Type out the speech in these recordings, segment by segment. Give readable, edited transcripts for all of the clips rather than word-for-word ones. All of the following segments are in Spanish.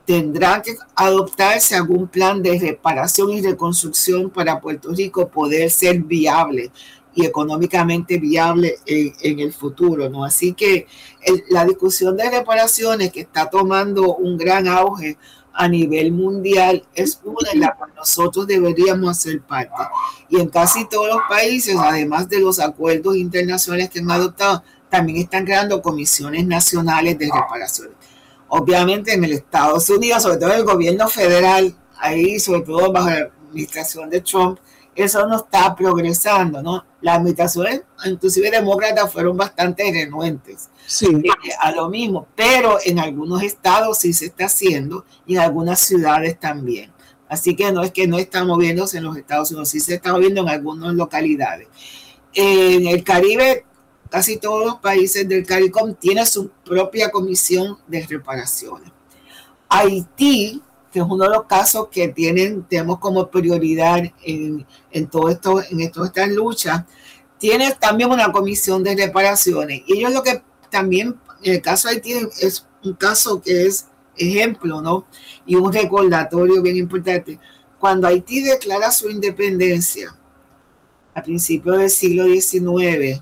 tendrá que adoptarse algún plan de reparación y reconstrucción para Puerto Rico poder ser viable y económicamente viable en el futuro, ¿no? Así que la discusión de reparaciones que está tomando un gran auge a nivel mundial es una en la cual nosotros deberíamos hacer parte. Y en casi todos los países, además de los acuerdos internacionales que han adoptado, también están creando comisiones nacionales de reparaciones. Obviamente en el Estados Unidos, sobre todo el gobierno federal, ahí sobre todo bajo la administración de Trump, eso no está progresando, ¿no? Las administraciones, inclusive demócratas, fueron bastante renuentes a lo mismo, pero en algunos estados sí se está haciendo y en algunas ciudades también. Así que no es que no está moviéndose en los Estados Unidos, sí se está moviendo en algunas localidades. En el Caribe, casi todos los países del CARICOM tienen su propia comisión de reparaciones. Haití, que es uno de los casos que tenemos como prioridad en todo esto, en todas estas luchas, tiene también una comisión de reparaciones. Y ellos lo que también, en el caso de Haití, es un caso que es ejemplo, ¿no? Y un recordatorio bien importante. Cuando Haití declara su independencia a principios del siglo XIX,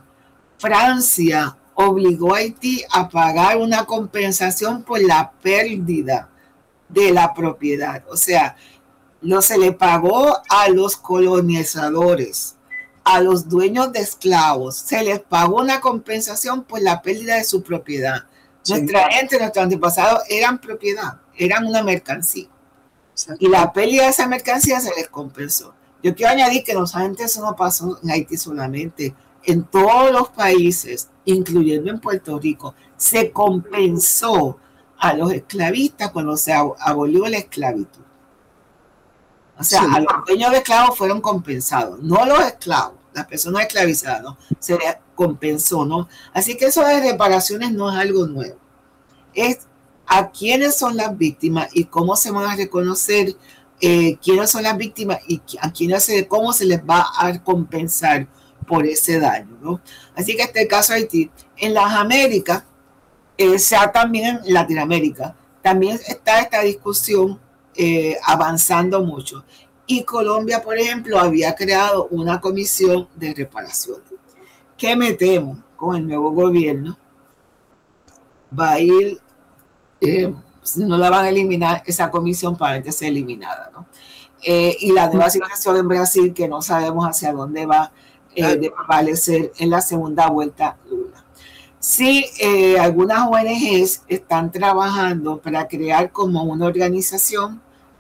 Francia obligó a Haití a pagar una compensación por la pérdida de la propiedad. O sea, se le pagó a los colonizadores, a los dueños de esclavos, se les pagó una compensación por la pérdida de su propiedad. Nuestra gente, nuestros antepasados eran propiedad, eran una mercancía. Y la pérdida de esa mercancía se les compensó. Yo quiero añadir que no solamente eso no pasó en Haití solamente, en todos los países, incluyendo en Puerto Rico, se compensó a los esclavistas cuando se abolió la esclavitud. O sea, a los dueños de esclavos fueron compensados, no los esclavos, las personas esclavizadas, ¿no? Se les compensó, ¿no? Así que eso de reparaciones no es algo nuevo. Es a quiénes son las víctimas y cómo se van a reconocer quiénes son las víctimas y a cómo se les va a compensar por ese daño, ¿no? Así que este caso de Haití, en las Américas, sea también en Latinoamérica, también está esta discusión avanzando mucho. Y Colombia, por ejemplo, había creado una comisión de reparación. ¿Qué me temo? Con el nuevo gobierno va a ir, no la van a eliminar, esa comisión para que sea eliminada, ¿no? Y la nueva situación en Brasil, que no sabemos hacia dónde va de prevalecer en la segunda vuelta Lula. Sí, algunas ONGs están trabajando para crear como una organización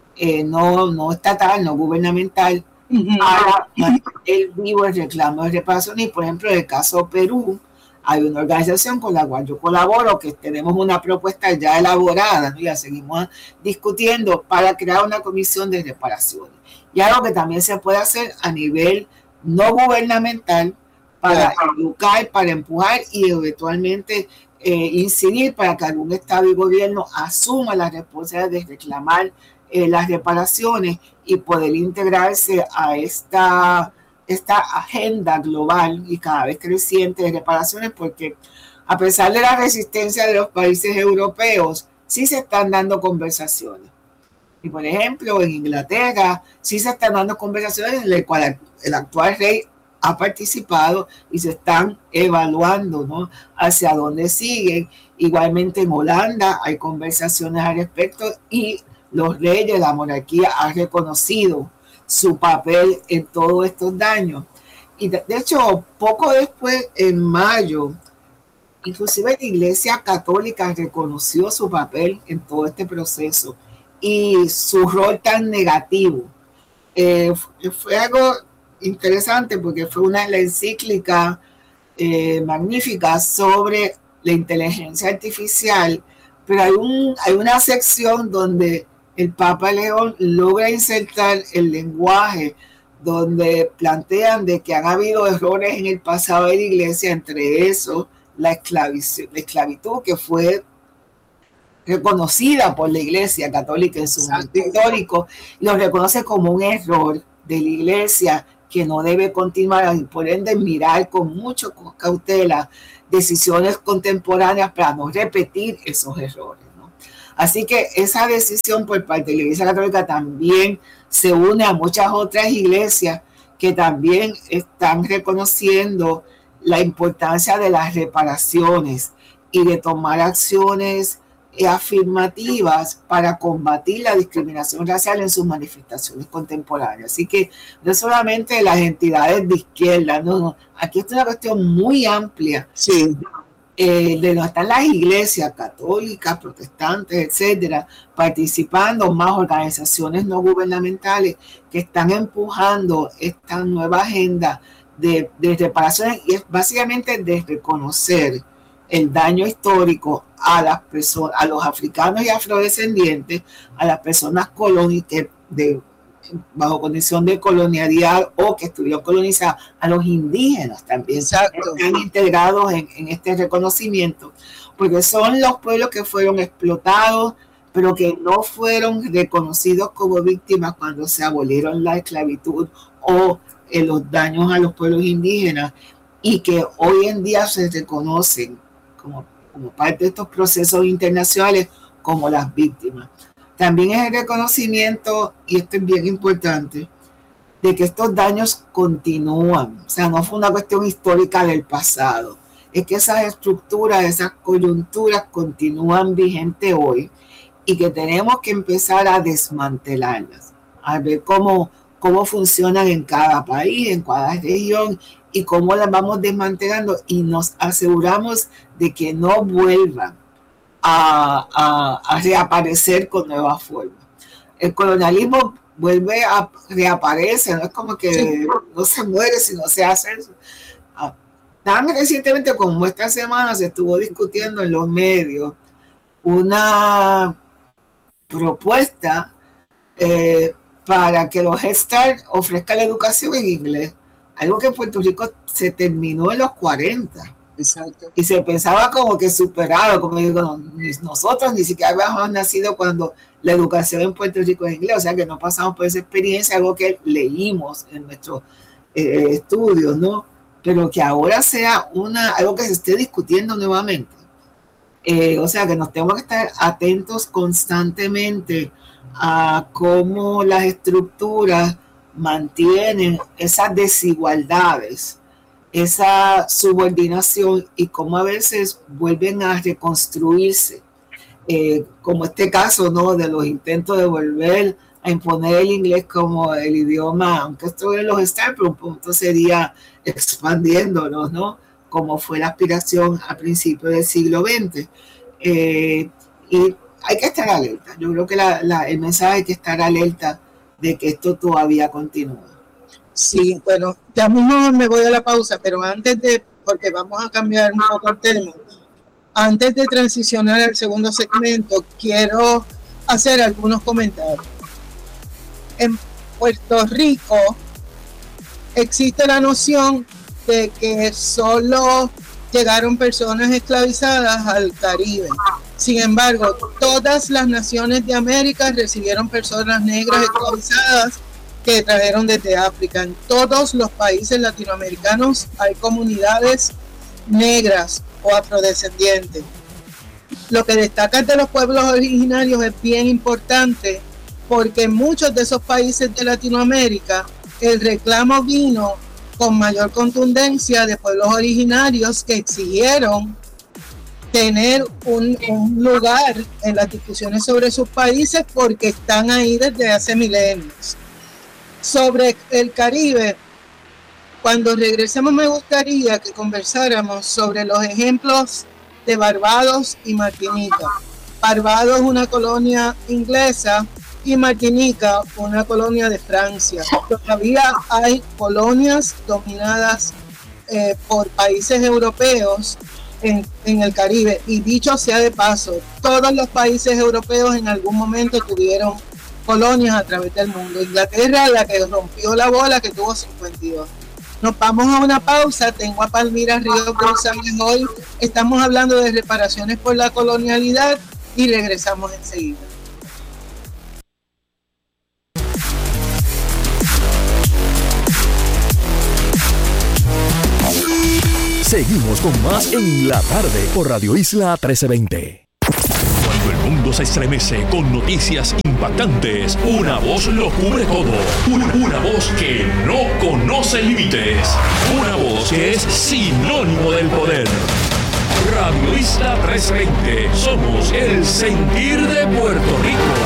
no estatal, no gubernamental, para mantener vivo el reclamo de reparación. Y por ejemplo, en el caso Perú, hay una organización con la cual yo colaboro, que tenemos una propuesta ya elaborada, ¿no? Ya seguimos discutiendo para crear una comisión de reparaciones. Y algo que también se puede hacer a nivel no gubernamental para educar, para empujar y eventualmente incidir para que algún Estado y gobierno asuma la responsabilidad de reclamar las reparaciones y poder integrarse a esta agenda global y cada vez creciente de reparaciones, porque a pesar de la resistencia de los países europeos, sí se están dando conversaciones. Y por ejemplo, en Inglaterra sí se están dando conversaciones en las cuales el actual rey ha participado y se están evaluando, ¿no?, hacia dónde siguen. Igualmente en Holanda hay conversaciones al respecto y los reyes, la monarquía ha reconocido su papel en todos estos daños. Y de hecho, poco después, en mayo, inclusive la Iglesia Católica reconoció su papel en todo este proceso y su rol tan negativo. Fue algo interesante porque fue la encíclica magnífica sobre la inteligencia artificial, pero hay una sección donde el Papa León logra insertar el lenguaje donde plantean de que han habido errores en el pasado de la Iglesia, entre eso la esclavitud que fue reconocida por la Iglesia Católica en su momento histórico, lo reconoce como un error de la Iglesia que no debe continuar, y por ende mirar con mucha cautela decisiones contemporáneas para no repetir esos errores, ¿no? Así que esa decisión por parte de la Iglesia Católica también se une a muchas otras iglesias que también están reconociendo la importancia de las reparaciones y de tomar acciones afirmativas para combatir la discriminación racial en sus manifestaciones contemporáneas. Así que no solamente las entidades de izquierda, no, aquí está una cuestión muy amplia. Sí. De donde están las iglesias católicas, protestantes, etcétera, participando, más organizaciones no gubernamentales que están empujando esta nueva agenda de reparaciones, y es básicamente de reconocer el daño histórico a las personas, a los africanos y afrodescendientes, a las personas colónicas bajo condición de colonialidad o que estuvieron colonizadas, a los indígenas también. Exacto. Están integrados en este reconocimiento, porque son los pueblos que fueron explotados, pero que no fueron reconocidos como víctimas cuando se abolieron la esclavitud o los daños a los pueblos indígenas, y que hoy en día se reconocen como parte de estos procesos internacionales como las víctimas. También es el reconocimiento, y esto es bien importante, de que estos daños continúan. O sea, no fue una cuestión histórica del pasado. Es que esas estructuras, esas coyunturas continúan vigentes hoy y que tenemos que empezar a desmantelarlas, a ver cómo funcionan en cada país, en cada región, y cómo las vamos desmantelando y nos aseguramos de que no vuelvan a reaparecer con nuevas formas. El colonialismo vuelve a reaparecer, no es como que no se muere si no se hace eso. Tan recientemente como esta semana se estuvo discutiendo en los medios una propuesta para que los Head Start ofrezcan la educación en inglés, algo que en Puerto Rico se terminó en los 40. Exacto. Y se pensaba como que superado, como digo, nosotros ni siquiera habíamos nacido cuando la educación en Puerto Rico es inglés, o sea que no pasamos por esa experiencia, algo que leímos en nuestros estudios, ¿no? Pero que ahora sea algo que se esté discutiendo nuevamente. O sea que nos tenemos que estar atentos constantemente a cómo las estructuras mantienen esas desigualdades, esa subordinación, y cómo a veces vuelven a reconstruirse, como este caso, ¿no?, de los intentos de volver a imponer el inglés como el idioma, aunque esto es los STAR, pero un punto sería expandiéndonos, ¿no?, como fue la aspiración a principios del siglo XX. Y hay que estar alerta. Yo creo que el mensaje es que estar alerta de que esto todavía continúa. Sí, bueno, ya mismo me voy a la pausa, pero porque vamos a cambiar un poco el tema, antes de transicionar al segundo segmento, quiero hacer algunos comentarios. En Puerto Rico existe la noción de que solo llegaron personas esclavizadas al Caribe. Sin embargo, todas las naciones de América recibieron personas negras esclavizadas que trajeron desde África. En todos los países latinoamericanos hay comunidades negras o afrodescendientes. Lo que destaca de los pueblos originarios es bien importante, porque en muchos de esos países de Latinoamérica el reclamo vino con mayor contundencia de pueblos originarios que exigieron tener un lugar en las discusiones sobre sus países, porque están ahí desde hace milenios. Sobre el Caribe, cuando regresemos me gustaría que conversáramos sobre los ejemplos de Barbados y Martinica. Barbados, una colonia inglesa, y Martinica, una colonia de Francia. Todavía hay colonias dominadas por países europeos en el Caribe, y dicho sea de paso, todos los países europeos en algún momento tuvieron colonias a través del mundo. Inglaterra, la que rompió la bola, que tuvo 52. Nos vamos a una pausa. Tengo a Palmira Ríos González hoy. Estamos hablando de reparaciones por la colonialidad y regresamos enseguida. Seguimos con más en la tarde por Radio Isla 1320. Cuando el mundo se estremece con noticias impactantes. Una voz lo cubre todo. Una voz que no conoce límites. Una voz que es sinónimo del poder. Radio Isla 1320. Somos el sentir de Puerto Rico.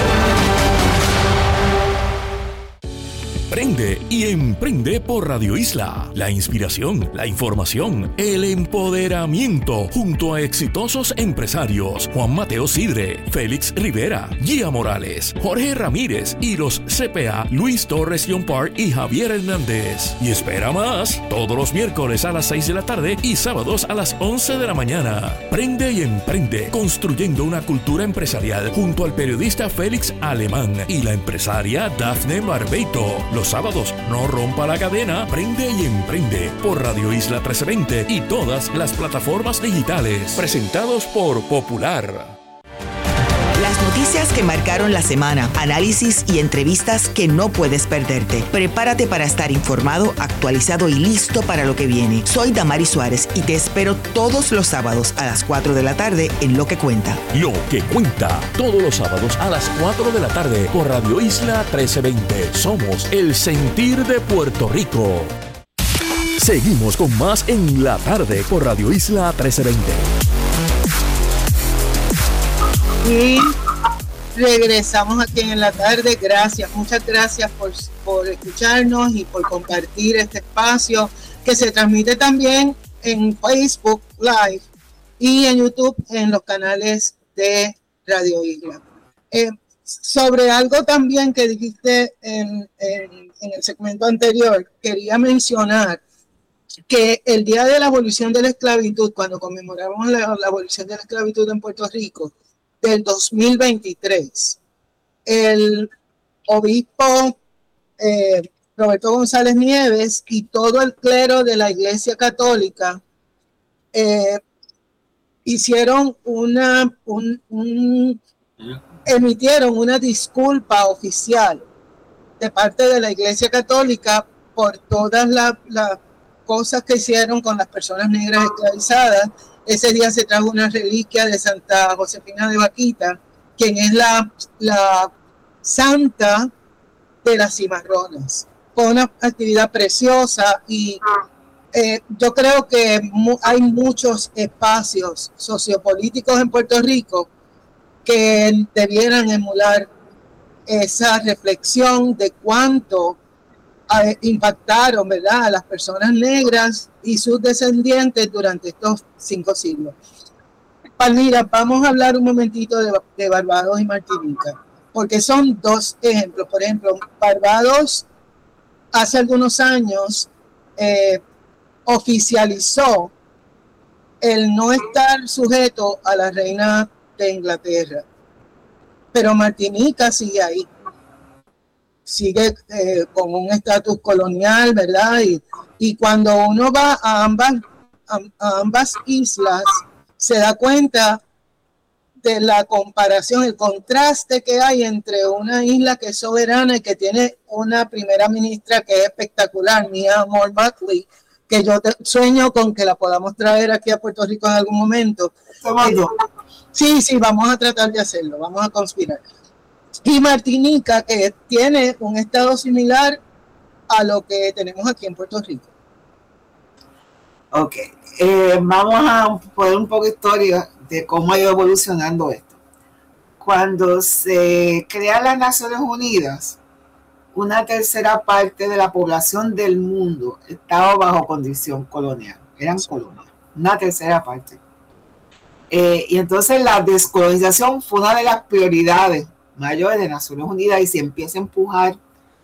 Prende y emprende por Radio Isla. La inspiración, la información, el empoderamiento, junto a exitosos empresarios Juan Mateo Sidre, Félix Rivera, Gia Morales, Jorge Ramírez y los CPA Luis Torres Yompar y Javier Hernández. Y espera más, todos los miércoles a las 6 de la tarde y sábados a las 11 de la mañana. Prende y emprende, construyendo una cultura empresarial junto al periodista Félix Alemán y la empresaria Dafne Barbeito. Los sábados, no rompa la cadena, prende y emprende por Radio Isla 1320 y todas las plataformas digitales. Presentados por Popular. Las noticias que marcaron la semana, análisis y entrevistas que no puedes perderte. Prepárate para estar informado, actualizado y listo para lo que viene. Soy Damari Suárez y te espero todos los sábados a las 4 de la tarde en Lo que Cuenta. Lo que Cuenta, todos los sábados a las 4 de la tarde por Radio Isla 1320. Somos el sentir de Puerto Rico. Seguimos con más en la tarde por Radio Isla 1320. Y regresamos aquí en la tarde. Gracias, muchas gracias por escucharnos y por compartir este espacio que se transmite también en Facebook Live y en YouTube en los canales de Radio Isla. Sobre algo también que dijiste en el segmento anterior, quería mencionar que el día de la abolición de la esclavitud, cuando conmemoramos la abolición de la esclavitud en Puerto Rico, del 2023, el obispo Roberto González Nieves y todo el clero de la Iglesia Católica hicieron emitieron una disculpa oficial de parte de la Iglesia Católica por todas las cosas que hicieron con las personas negras esclavizadas. Ese día se trajo una reliquia de Santa Josefina de Vaquita, quien es la santa de las cimarronas. Fue una actividad preciosa y yo creo que hay muchos espacios sociopolíticos en Puerto Rico que debieran emular esa reflexión de cuánto impactaron, ¿verdad?, a las personas negras y sus descendientes durante estos 5 siglos. Palmira, vamos a hablar un momentito de Barbados y Martinica, porque son 2 ejemplos. Por ejemplo, Barbados hace algunos años oficializó el no estar sujeto a la reina de Inglaterra, pero Martinica sigue ahí. Sigue con un estatus colonial, ¿verdad? Y cuando uno va a ambas islas, se da cuenta de la comparación, el contraste que hay entre una isla que es soberana y que tiene una primera ministra que es espectacular, Mia Moore Buckley, que yo sueño con que la podamos traer aquí a Puerto Rico en algún momento. Sí, vamos a tratar de hacerlo, vamos a conspirar. Y Martinica, que tiene un estado similar a lo que tenemos aquí en Puerto Rico. Ok, vamos a poner un poco de historia de cómo ha ido evolucionando esto. Cuando se crean las Naciones Unidas, una tercera parte de la población del mundo estaba bajo condición colonial, eran colonias, una tercera parte. Y entonces la descolonización fue una de las prioridades mayores de Naciones Unidas y se empieza a empujar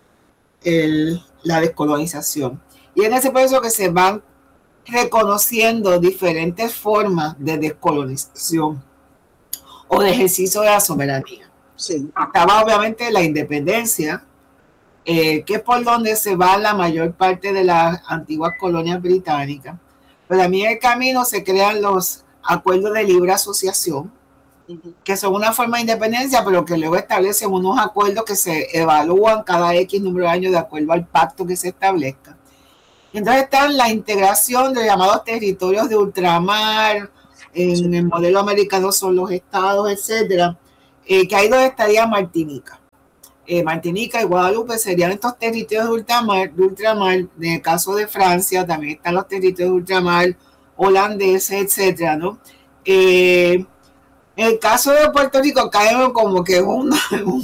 la descolonización. Y en ese proceso que se van reconociendo diferentes formas de descolonización o de ejercicio de la soberanía. Sí. Estaba obviamente la independencia, que es por donde se va la mayor parte de las antiguas colonias británicas. Pero también en el camino se crean los acuerdos de libre asociación, que son una forma de independencia, pero que luego establecen unos acuerdos que se evalúan cada X número de años de acuerdo al pacto que se establezca. Entonces está la integración de llamados territorios de ultramar, en el modelo americano son los estados, etcétera, que ahí donde estaría Martinica. Martinica y Guadalupe serían estos territorios de ultramar. En el caso de Francia también están los territorios de ultramar holandeses, etcétera, ¿no? En el caso de Puerto Rico caemos como que una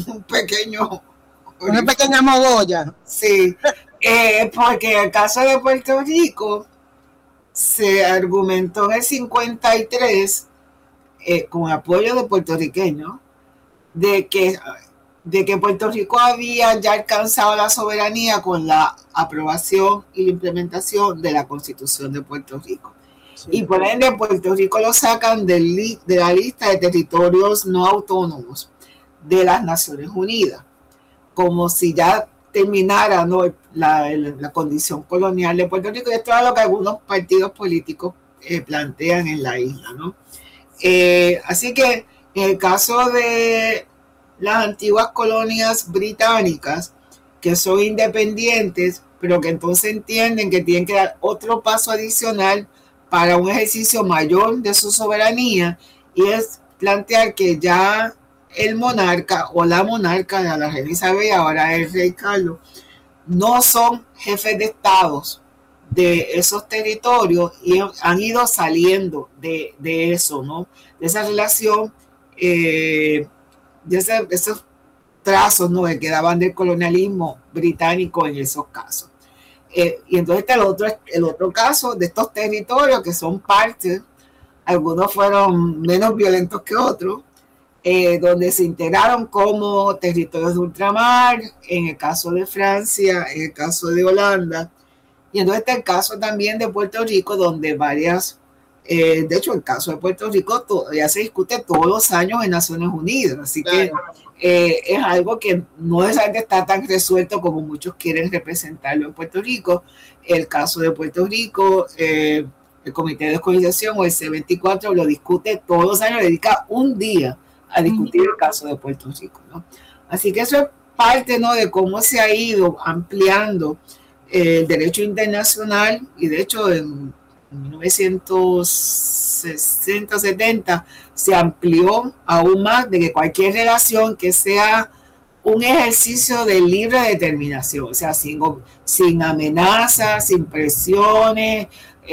pequeña mogolla. Sí, porque en el caso de Puerto Rico se argumentó en el 53 con apoyo de puertorriqueños de que Puerto Rico había ya alcanzado la soberanía con la aprobación y la implementación de la Constitución de Puerto Rico. Sí. Y por ende Puerto Rico lo sacan de la lista de territorios no autónomos de las Naciones Unidas, como si ya terminara, ¿no?, la condición colonial de Puerto Rico. Y esto es lo que algunos partidos políticos plantean en la isla, ¿no? Así que en el caso de las antiguas colonias británicas, que son independientes, pero que entonces entienden que tienen que dar otro paso adicional para un ejercicio mayor de su soberanía, y es plantear que ya el monarca o la monarca de la reina Isabel, ahora el rey Carlos, no son jefes de estados de esos territorios y han ido saliendo de eso, ¿no? De esa relación, de esos trazos, ¿no?, que quedaban del colonialismo británico en esos casos. Y entonces está el otro caso de estos territorios que son partes, algunos fueron menos violentos que otros, donde se integraron como territorios de ultramar, en el caso de Francia, en el caso de Holanda, y entonces está el caso también de Puerto Rico, donde de hecho el caso de Puerto Rico todavía se discute todos los años en Naciones Unidas, así que es algo que no necesariamente está tan resuelto como muchos quieren representarlo en Puerto Rico. El caso de Puerto Rico, el Comité de Descolonización o el C24 lo discute todos los años, dedica un día a discutir el caso de Puerto Rico, ¿no? Así que eso es parte, ¿no?, de cómo se ha ido ampliando el derecho internacional, y de hecho en 1960-70 se amplió aún más, de que cualquier relación que sea un ejercicio de libre determinación, o sea, sin amenazas, sin presiones,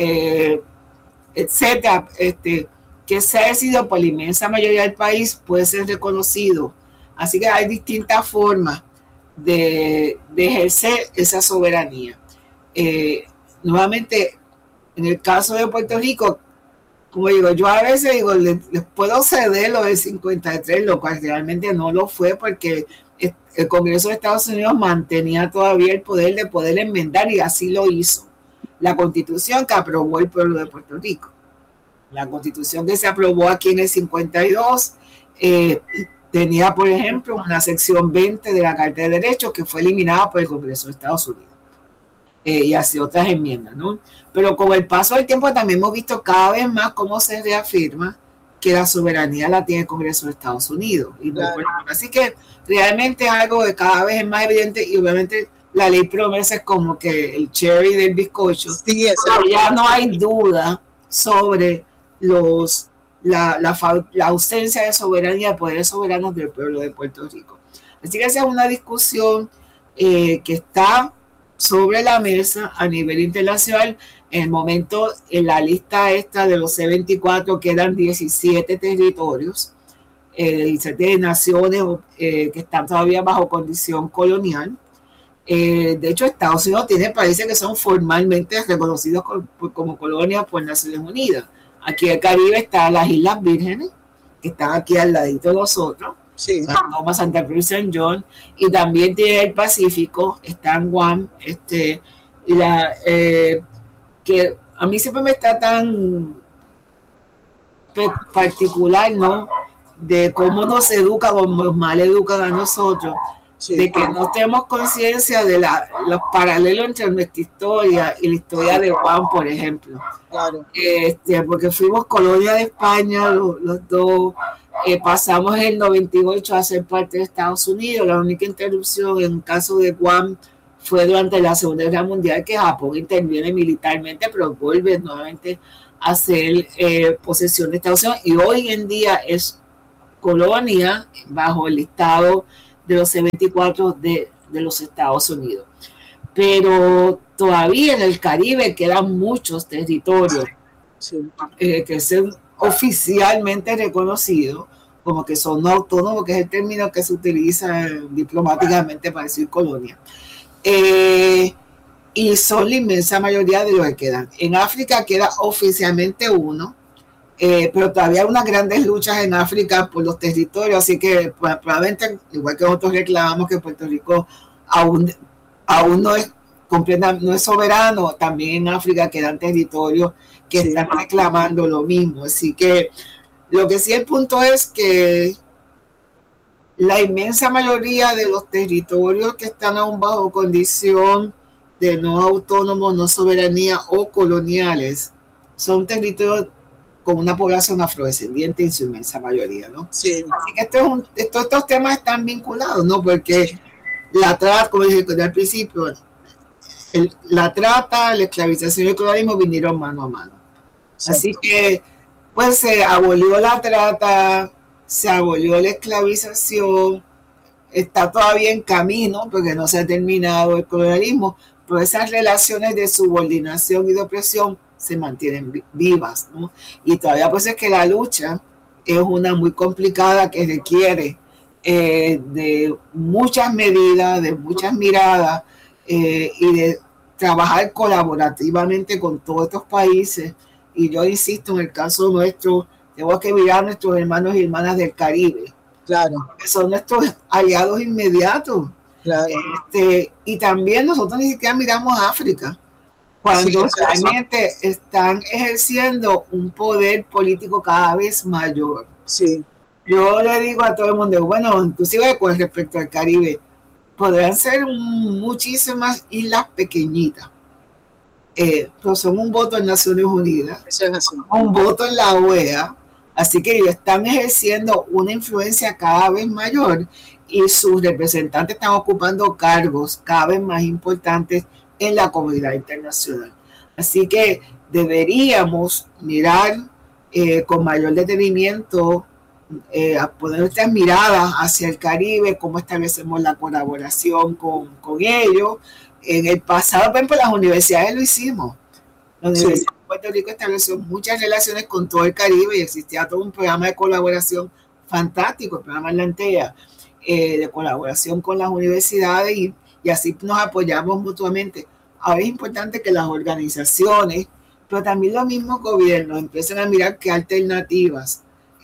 etcétera, que sea ejercido por la inmensa mayoría del país, puede ser reconocido. Así que hay distintas formas de ejercer esa soberanía. Nuevamente, en el caso de Puerto Rico, como digo, yo a veces digo, les puedo ceder lo del 53, lo cual realmente no lo fue, porque el Congreso de Estados Unidos mantenía todavía el poder de poder enmendar, y así lo hizo la Constitución que aprobó el pueblo de Puerto Rico. La Constitución que se aprobó aquí en el 52 tenía, por ejemplo, una sección 20 de la Carta de Derechos que fue eliminada por el Congreso de Estados Unidos. Y así otras enmiendas, ¿no? Pero con el paso del tiempo también hemos visto cada vez más cómo se reafirma que la soberanía la tiene el Congreso de Estados Unidos. Y claro. Así que realmente es algo que cada vez es más evidente, y obviamente la ley promesa es como que el cherry del bizcocho. Sí, pero ya no hay duda sobre la ausencia de soberanía, de poderes soberanos del pueblo de Puerto Rico. Así que esa es una discusión que está sobre la mesa a nivel internacional. En el momento, en la lista esta de los C24 quedan 17 territorios, 17 naciones que están todavía bajo condición colonial. De hecho, Estados Unidos tiene países que son formalmente reconocidos como colonias por Naciones Unidas. Aquí en el Caribe están las Islas Vírgenes, que están aquí al ladito de nosotros. Sí. San Tomás, Santa Cruz, San John, y también tiene el Pacífico, está en Guam, que a mí siempre me está tan particular, ¿no?, de cómo nos educan o nos mal educan a nosotros, sí, de que no tenemos conciencia de los paralelos entre nuestra historia y la historia de Guam, por ejemplo. Claro. Porque fuimos colonia de España, los dos. Pasamos en el 98 a ser parte de Estados Unidos. La única interrupción en el caso de Guam fue durante la Segunda Guerra Mundial, que Japón interviene militarmente, pero vuelve nuevamente a ser posesión de Estados Unidos, y hoy en día es colonia bajo el listado de los C-24 de los Estados Unidos. Pero todavía en el Caribe quedan muchos territorios que son oficialmente reconocidos como que son no autónomos, que es el término que se utiliza diplomáticamente para decir colonia. Y son la inmensa mayoría de los que quedan. En África queda oficialmente uno, pero todavía hay unas grandes luchas en África por los territorios, así que probablemente, igual que nosotros reclamamos que Puerto Rico aún no es no es soberano, también en África quedan territorios que están reclamando lo mismo. Así que lo que sí el punto es que la inmensa mayoría de los territorios que están aún bajo condición de no autónomos, no soberanía o coloniales son territorios con una población afrodescendiente en su inmensa mayoría, ¿no? Sí. Así que estos temas están vinculados, ¿no? Porque la trata, como dije al principio, la trata, la esclavización y el colonialismo vinieron mano a mano. Sí. Así que, pues se abolió la trata, se abolió la esclavización, está todavía en camino porque no se ha terminado el colonialismo, pero esas relaciones de subordinación y de opresión se mantienen vivas, ¿no? Y todavía pues es que la lucha es una muy complicada que requiere de muchas medidas, de muchas miradas y de trabajar colaborativamente con todos estos países. Y yo insisto, en el caso nuestro, tenemos que mirar a nuestros hermanos y hermanas del Caribe. Claro. Que son nuestros aliados inmediatos. Claro. Y también nosotros ni siquiera miramos a África, cuando realmente están ejerciendo un poder político cada vez mayor. Sí. Yo le digo a todo el mundo, bueno, inclusive con respecto al Caribe, podrán ser muchísimas islas pequeñitas, pero son un voto en Naciones Unidas, un voto en la OEA, así que ellos están ejerciendo una influencia cada vez mayor y sus representantes están ocupando cargos cada vez más importantes en la comunidad internacional. Así que deberíamos mirar con mayor detenimiento, a poner nuestras miradas hacia el Caribe, cómo establecemos la colaboración con ellos. En el pasado, por ejemplo, las universidades lo hicimos. La Universidad de Puerto Rico estableció muchas relaciones con todo el Caribe y existía todo un programa de colaboración fantástico, el programa Lantea, de colaboración con las universidades y así nos apoyamos mutuamente. Ahora es importante que las organizaciones, pero también los mismos gobiernos empiecen a mirar qué alternativas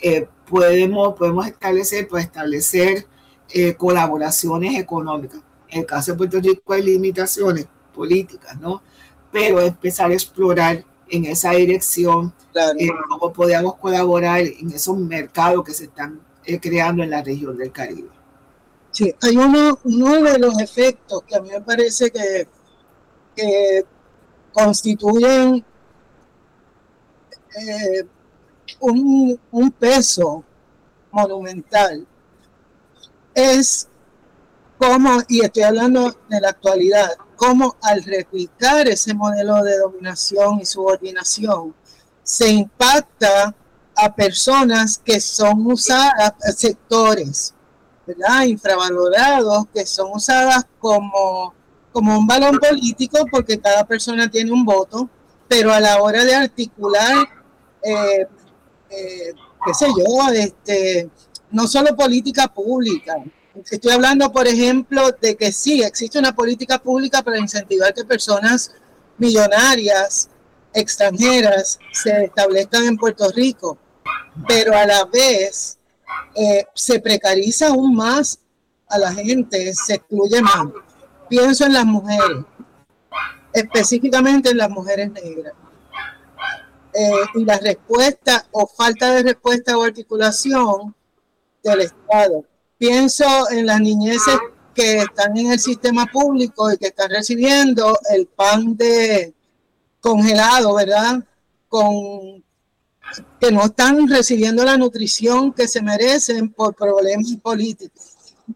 podemos establecer para establecer colaboraciones económicas. En el caso de Puerto Rico hay limitaciones políticas, ¿no? Pero empezar a explorar en esa dirección, claro, cómo podemos colaborar en esos mercados que se están creando en la región del Caribe. Sí, hay uno de los efectos que a mí me parece que constituyen un peso monumental, es cómo, y estoy hablando de la actualidad, cómo al replicar ese modelo de dominación y subordinación se impacta a personas que son usadas, sectores, ¿verdad?, infravalorados, que son usadas como un balón político porque cada persona tiene un voto, pero a la hora de articular qué sé yo, no solo política pública. Estoy hablando, por ejemplo, de que sí, existe una política pública para incentivar que personas millonarias, extranjeras, se establezcan en Puerto Rico, pero a la vez se precariza aún más a la gente, se excluye más. Pienso en las mujeres, específicamente en las mujeres negras. Y la respuesta o falta de respuesta o articulación del Estado. Pienso en las niñeces que están en el sistema público y que están recibiendo el pan de congelado, ¿verdad? Que no están recibiendo la nutrición que se merecen por problemas políticos.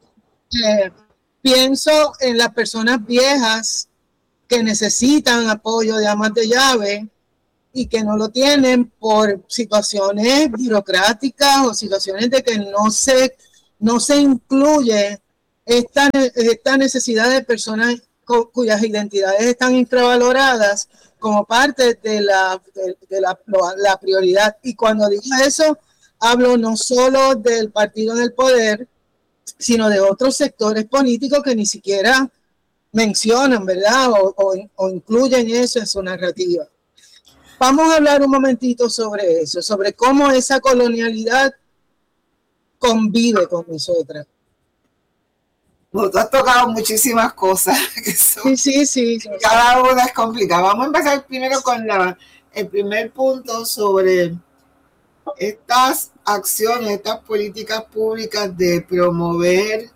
Pienso en las personas viejas que necesitan apoyo de amas de llave y que no lo tienen por situaciones burocráticas o situaciones de que no se incluye esta necesidad de personas cuyas identidades están infravaloradas como parte de la prioridad. Y cuando digo eso, hablo no solo del partido en el poder, sino de otros sectores políticos que ni siquiera mencionan, ¿verdad? O incluyen eso en su narrativa. Vamos a hablar un momentito sobre eso, sobre cómo esa colonialidad convive con nosotras. Tú has tocado muchísimas cosas. Sí. Cada una es complicada. Vamos a empezar primero con el primer punto sobre estas acciones, estas políticas públicas de promover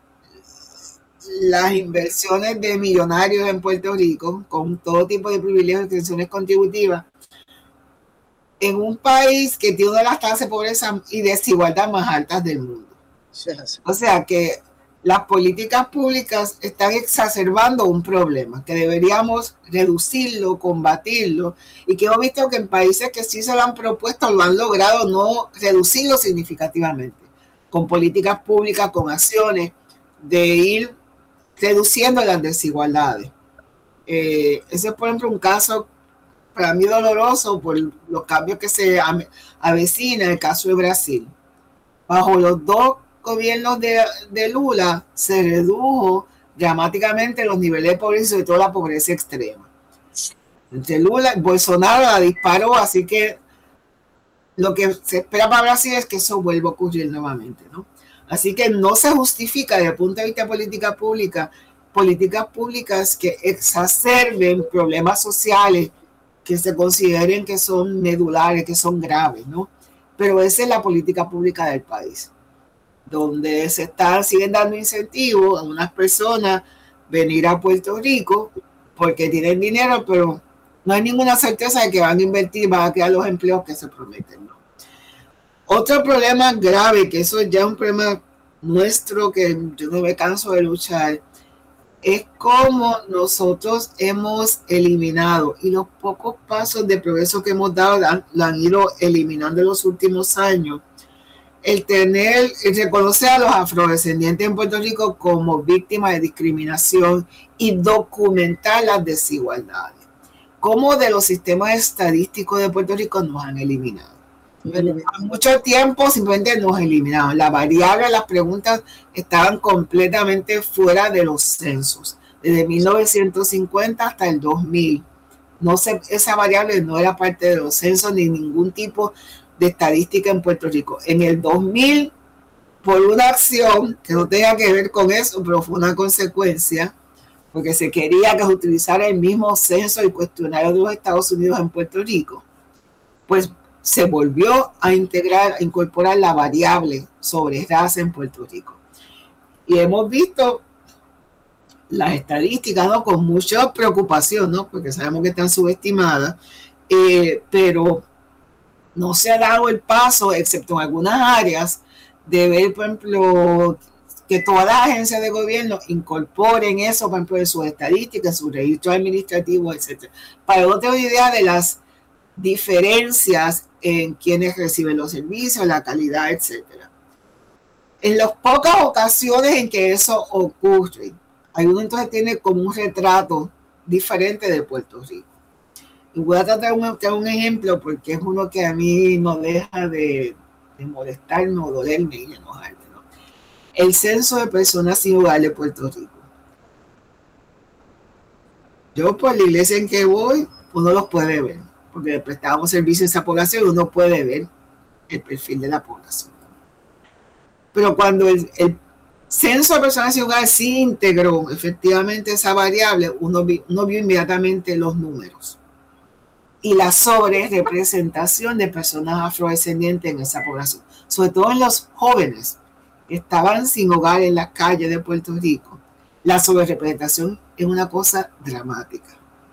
las inversiones de millonarios en Puerto Rico con todo tipo de privilegios y extensiones contributivas en un país que tiene una de las tasas de pobreza y desigualdad más altas del mundo. O sea que las políticas públicas están exacerbando un problema que deberíamos reducirlo, combatirlo, y que hemos visto que en países que sí se lo han propuesto lo han logrado no reducirlo significativamente, con políticas públicas, con acciones de ir reduciendo las desigualdades. Ese es, por ejemplo, un caso para mí doloroso por los cambios que se avecinan, el caso de Brasil. Bajo los dos gobiernos de Lula se redujo dramáticamente los niveles de pobreza y sobre todo la pobreza extrema. Entre Lula y Bolsonaro la disparó, así que lo que se espera para Brasil es que eso vuelva a ocurrir nuevamente, ¿no? Así que no se justifica desde el punto de vista de políticas públicas que exacerben problemas sociales que se consideren que son medulares, que son graves, ¿no? Pero esa es la política pública del país, donde siguen dando incentivos a unas personas venir a Puerto Rico porque tienen dinero, pero no hay ninguna certeza de que van a invertir, van a crear los empleos que se prometen, ¿no? Otro problema grave, que eso ya es un problema nuestro que yo no me canso de luchar, es cómo nosotros hemos eliminado, y los pocos pasos de progreso que hemos dado lo han ido eliminando en los últimos años, el reconocer a los afrodescendientes en Puerto Rico como víctimas de discriminación y documentar las desigualdades. Cómo de los sistemas estadísticos de Puerto Rico nos han eliminado. Mucho tiempo simplemente nos eliminaron. La variable, las preguntas estaban completamente fuera de los censos. Desde 1950 hasta el 2000. Esa variable no era parte de los censos ni ningún tipo de estadística en Puerto Rico. En el 2000, por una acción que no tenía que ver con eso, pero fue una consecuencia, porque se quería que se utilizara el mismo censo y cuestionario de los Estados Unidos en Puerto Rico, pues se volvió a incorporar la variable sobre raza en Puerto Rico. Y hemos visto las estadísticas, ¿no?, con mucha preocupación, ¿no?, porque sabemos que están subestimadas, pero no se ha dado el paso, excepto en algunas áreas, de ver, por ejemplo, que todas las agencias de gobierno incorporen eso, por ejemplo, en sus estadísticas, sus registros administrativos, etc. Para no tener idea de las diferencias en quienes reciben los servicios, la calidad, etc. En las pocas ocasiones en que eso ocurre, hay uno entonces tiene como un retrato diferente de Puerto Rico. Y voy a tratar un ejemplo porque es uno que a mí no deja de molestarme o dolerme y enojarme, ¿no? El censo de personas sin hogar de Puerto Rico. Yo por la iglesia en que voy, uno los puede ver, porque le prestábamos servicio a esa población y uno puede ver el perfil de la población. Pero cuando el censo de personas sin hogar sí integró efectivamente esa variable, uno vio inmediatamente los números y la sobrerepresentación de personas afrodescendientes en esa población, sobre todo en los jóvenes que estaban sin hogar en las calles de Puerto Rico. La sobrerepresentación es una cosa dramática.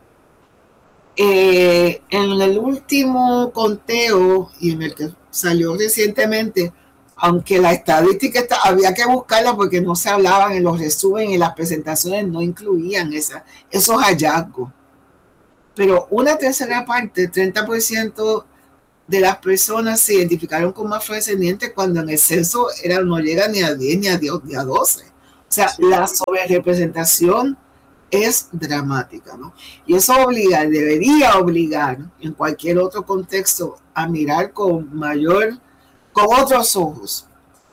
En el último conteo y en el que salió recientemente, aunque la estadística había que buscarla porque no se hablaban en los resúmenes y las presentaciones no incluían esos hallazgos. pero una tercera parte, 30% de las personas se identificaron como afrodescendientes cuando en el censo no llega ni a 10 ni a 12. O sea, la sobrerepresentación es dramática, ¿no? Y eso debería obligar en cualquier otro contexto a mirar con otros ojos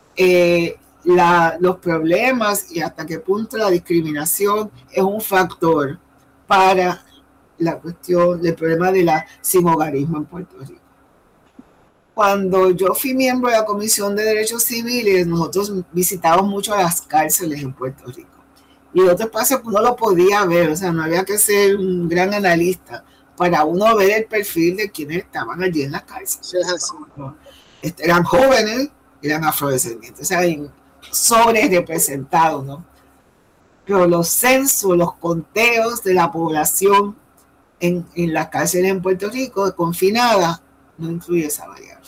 los problemas y hasta qué punto la discriminación es un factor para la cuestión del problema de la sinhogarismo en Puerto Rico. Cuando yo fui miembro de la Comisión de Derechos Civiles, nosotros visitamos mucho las cárceles en Puerto Rico. Y otro espacio uno lo podía ver, o sea, no había que ser un gran analista para uno ver el perfil de quienes estaban allí en las cárceles. Eran jóvenes, eran afrodescendientes, o sea, sobre representados, ¿no? Pero los censos, los conteos de la población en las cárceles en Puerto Rico confinada no incluye esa variable.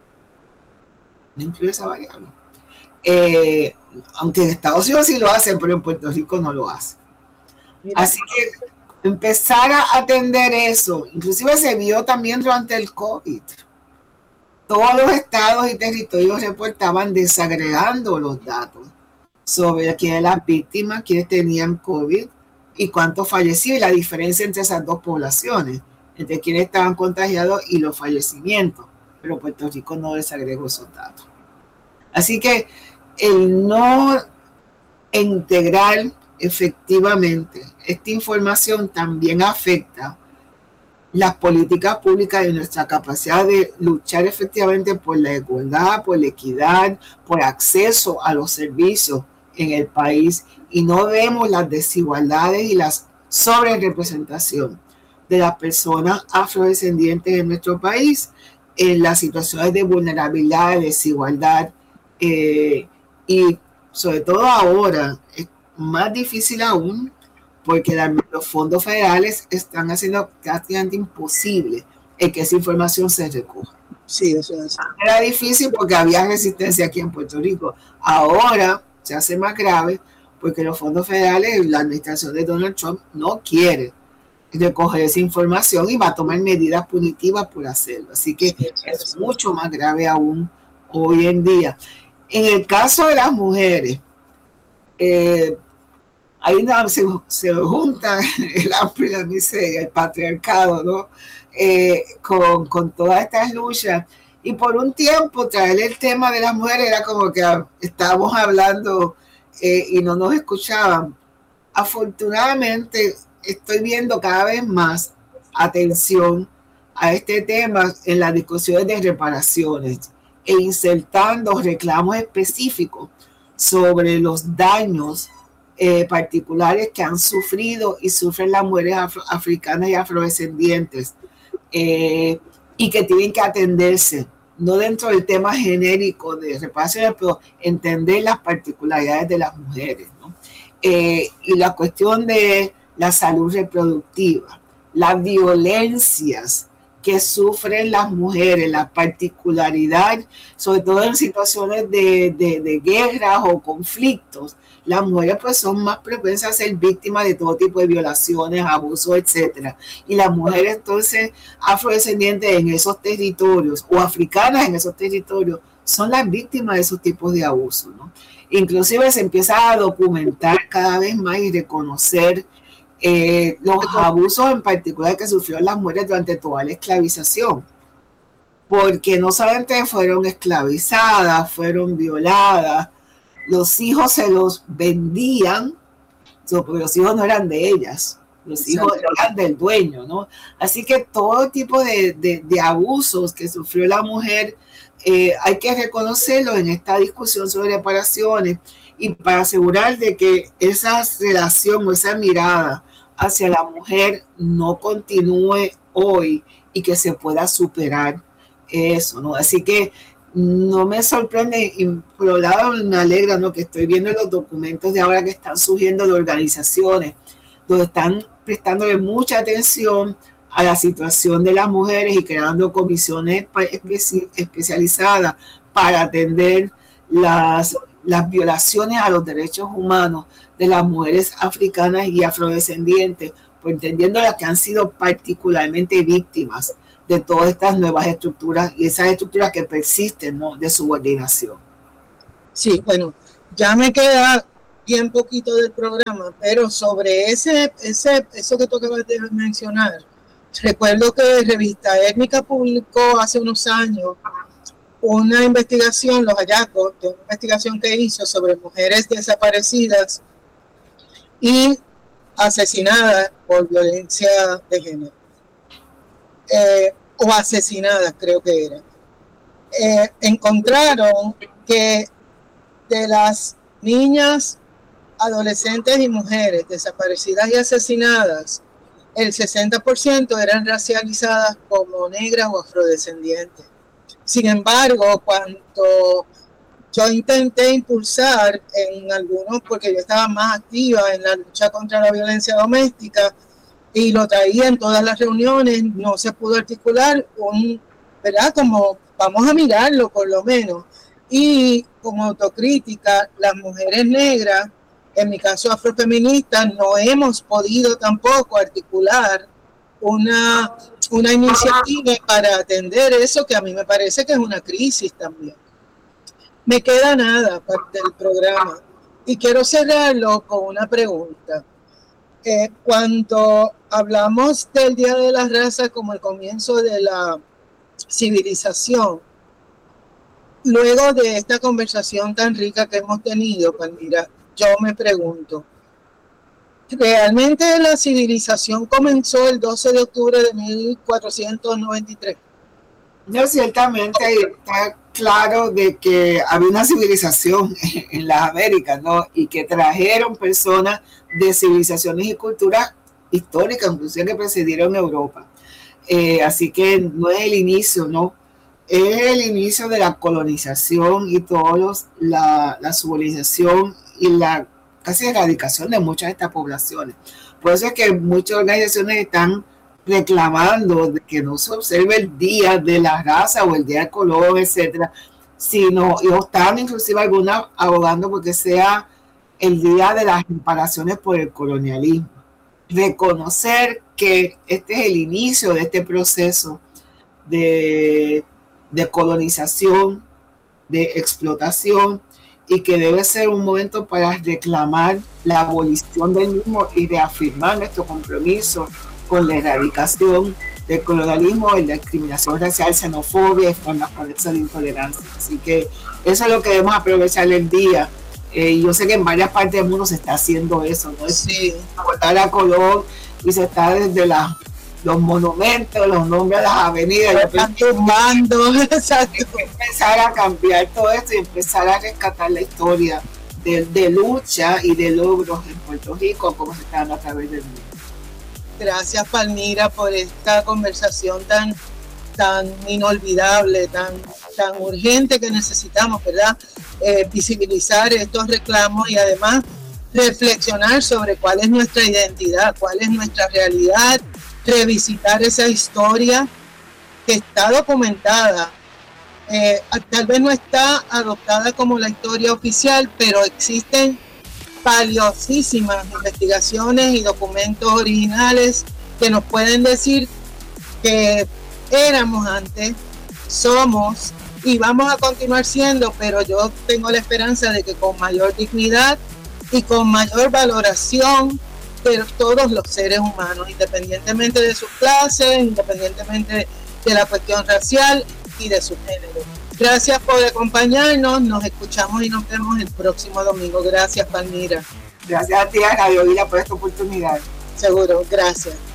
No incluye esa variable. Aunque en Estados Unidos sí lo hacen, pero en Puerto Rico no lo hacen. Así que empezar a atender eso, inclusive se vio también durante el COVID. Todos los estados y territorios reportaban desagregando los datos sobre quiénes eran las víctimas, quiénes tenían COVID y cuántos fallecidos, y la diferencia entre esas dos poblaciones, entre quienes estaban contagiados y los fallecimientos. Pero Puerto Rico no desagregó esos datos. Así que el no integrar efectivamente esta información también afecta las políticas públicas y nuestra capacidad de luchar efectivamente por la igualdad, por la equidad, por acceso a los servicios en el país, y no vemos las desigualdades y la sobrerepresentación de las personas afrodescendientes en nuestro país en las situaciones de vulnerabilidad, de desigualdad, y sobre todo ahora es más difícil aún porque los fondos federales están haciendo prácticamente imposible el que esa información se recoja. Sí, eso es. Era difícil porque había resistencia aquí en Puerto Rico. Ahora se hace más grave porque los fondos federales, la administración de Donald Trump no quiere recoger esa información y va a tomar medidas punitivas por hacerlo. Así que es mucho más grave aún hoy en día. En el caso de las mujeres, ahí se junta la miseria, el patriarcado, ¿no? Con todas estas luchas. Y por un tiempo traer el tema de las mujeres era como que estábamos hablando y no nos escuchaban. Afortunadamente estoy viendo cada vez más atención a este tema en las discusiones de reparaciones e insertando reclamos específicos sobre los daños particulares que han sufrido y sufren las mujeres africanas y afrodescendientes y que tienen que atenderse, no dentro del tema genérico de reparaciones, pero entender las particularidades de las mujeres, ¿no? Y la cuestión de la salud reproductiva, las violencias que sufren las mujeres, la particularidad, sobre todo en situaciones de guerras o conflictos. Las mujeres pues son más propensas a ser víctimas de todo tipo de violaciones, abusos, etcétera. Y las mujeres entonces afrodescendientes en esos territorios o africanas en esos territorios son las víctimas de esos tipos de abusos, ¿no? Inclusive se empieza a documentar cada vez más y reconocer los abusos en particular que sufrieron las mujeres durante toda la esclavización, porque no solamente fueron esclavizadas, fueron violadas, los hijos se los vendían, porque los hijos no eran de ellas, los hijos eran del dueño, ¿no? Así que todo tipo de abusos que sufrió la mujer hay que reconocerlo en esta discusión sobre reparaciones, y para asegurar de que esa relación o esa mirada hacia la mujer no continúe hoy y que se pueda superar eso, ¿no? Así que no me sorprende, y por un lado me alegra, ¿no?, que estoy viendo los documentos de ahora que están surgiendo de organizaciones donde están prestándole mucha atención a la situación de las mujeres y creando comisiones especializadas para atender las violaciones a los derechos humanos de las mujeres africanas y afrodescendientes, pues entendiendo las que han sido particularmente víctimas de todas estas nuevas estructuras y esas estructuras que persisten, ¿no?, de subordinación. Sí, bueno, ya me queda bien poquito del programa, pero sobre eso que tú acabas de mencionar, recuerdo que Revista Étnica publicó hace unos años una investigación, los hallazgos de una investigación que hizo sobre mujeres desaparecidas y asesinadas por violencia de género. O asesinadas, creo que era. Encontraron que de las niñas, adolescentes y mujeres desaparecidas y asesinadas, el 60% eran racializadas como negras o afrodescendientes. Sin embargo, cuando yo intenté impulsar en algunos, porque yo estaba más activa en la lucha contra la violencia doméstica y lo traía en todas las reuniones, no se pudo articular ¿verdad? Como vamos a mirarlo por lo menos. Y como autocrítica, las mujeres negras, en mi caso afrofeministas, no hemos podido tampoco articular una iniciativa para atender eso, que a mí me parece que es una crisis también. Me queda nada parte del programa y quiero cerrarlo con una pregunta. Cuando hablamos del Día de la Raza como el comienzo de la civilización, luego de esta conversación tan rica que hemos tenido, Palmira, yo me pregunto, ¿realmente la civilización comenzó el 12 de octubre de 1493? No, ciertamente está claro de que había una civilización en las Américas, ¿no? Y que trajeron personas de civilizaciones y culturas históricas, inclusive que precedieron Europa. Así que no es el inicio, ¿no? Es el inicio de la colonización y la subordinación y la casi erradicación de muchas de estas poblaciones. Por eso es que muchas organizaciones están reclamando de que no se observe el día de la raza o el día del color, etcétera, sino, y están inclusive algunas abogando porque sea el día de las reparaciones por el colonialismo. Reconocer que este es el inicio de este proceso de colonización, de explotación, y que debe ser un momento para reclamar la abolición del mismo y reafirmar nuestro compromiso con la erradicación del colonialismo, la discriminación racial, xenofobia y formas conexas de intolerancia. Así que eso es lo que debemos aprovechar el día. Y yo sé que en varias partes del mundo se está haciendo eso, ¿no? Sí. Aportar a color y se está desde los monumentos, los nombres de las avenidas. Están tumbando, exacto. Hay que empezar a cambiar todo esto y empezar a rescatar la historia de lucha y de logros en Puerto Rico, como se está dando a través del mundo. Gracias, Palmira, por esta conversación tan inolvidable, tan urgente que necesitamos, ¿verdad? Visibilizar estos reclamos y además reflexionar sobre cuál es nuestra identidad, cuál es nuestra realidad, revisitar esa historia que está documentada. Tal vez no está adoptada como la historia oficial, pero existen valiosísimas investigaciones y documentos originales que nos pueden decir que éramos antes, somos y vamos a continuar siendo, pero yo tengo la esperanza de que con mayor dignidad y con mayor valoración de todos los seres humanos, independientemente de su clase, independientemente de la cuestión racial y de su género. Gracias por acompañarnos, nos escuchamos y nos vemos el próximo domingo. Gracias, Palmira. Gracias a ti, a Radio Vila, por esta oportunidad. Seguro, gracias.